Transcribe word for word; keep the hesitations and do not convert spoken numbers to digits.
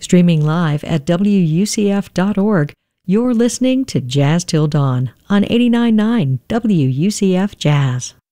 Streaming live at W U C F dot org, you're listening to Jazz Till Dawn on eighty-nine point nine W U C F Jazz.